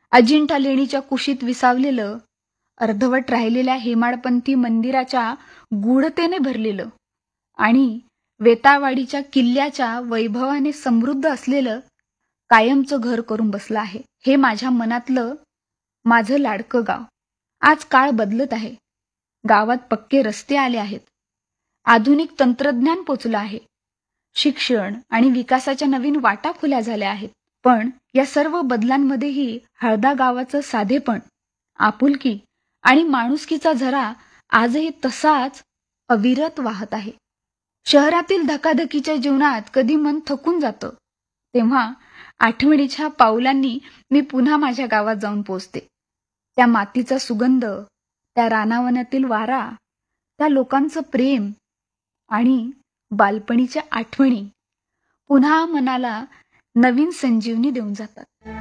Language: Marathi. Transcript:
अजिंठा लेणीच्या कुशीत विसावलेलं, अर्धवट राहिलेल्या हेमाडपंथी मंदिराच्या गूढतेने भरलेलं आणि वेताळवाडीच्या किल्ल्याच्या वैभवाने समृद्ध असलेलं कायमचं घर करून बसलं आहे. हे माझ्या मनातलं माझं लाडकं गाव. आज काळ बदलत आहे. गावात पक्के रस्ते आले आहेत. आधुनिक तंत्रज्ञान पोचलं आहे. शिक्षण आणि विकासाच्या नवीन वाटा खुल्या झाल्या आहेत. पण या सर्व बदलांमध्येही हळदा गावाचं साधेपण, आपुलकी आणि माणुसकीचा झरा आजही तसाच अविरत वाहत आहे. शहरातील धकाधकीच्या जीवनात कधी मन थकून जातं, तेव्हा आठवणीच्या पावलांनी मी पुन्हा माझ्या गावात जाऊन पोचते. त्या मातीचा सुगंध, त्या रानावनातील वारा, त्या लोकांचं प्रेम आणि बालपणीच्या आठवणी पुन्हा मनाला नवीन संजीवनी देऊन जातात.